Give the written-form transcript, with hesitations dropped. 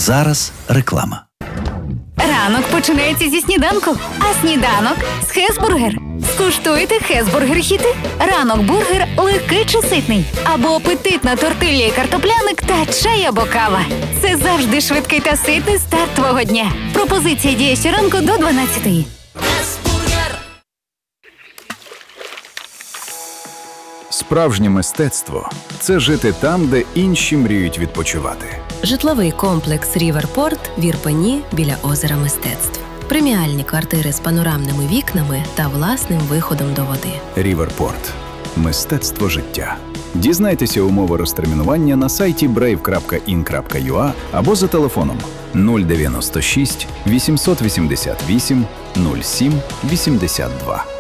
зараз реклама. Ранок починається зі сніданку, а сніданок з Хесбургер. Скуштуйте Хесбургер-хіти. Ранок-бургер легкий чи ситний. Або апетитна тортилья і картопляник та чай або кава. Це завжди швидкий та ситний старт твого дня. Пропозиція діє щоранку до 12:00. Справжнє мистецтво – це жити там, де інші мріють відпочивати. Житловий комплекс «Ріверпорт» в Ірпені біля озера Мистецтв. Преміальні квартири з панорамними вікнами та власним виходом до води. «Ріверпорт» – мистецтво життя. Дізнайтеся умови розтермінування на сайті brave.in.ua або за телефоном 096 888 07 82.